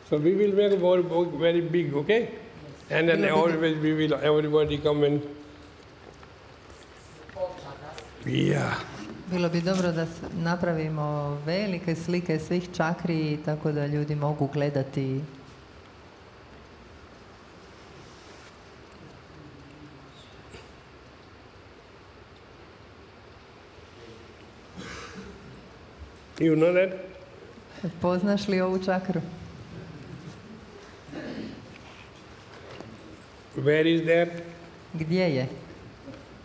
So we will make a book very big, okay? And then always everybody come and... Yeah. Bilo bi dobro da napravimo velike slike svih čakri tako da ljudi mogu gledati. You know that? Poznaš li ovu čakru? Where is that? Gdje je?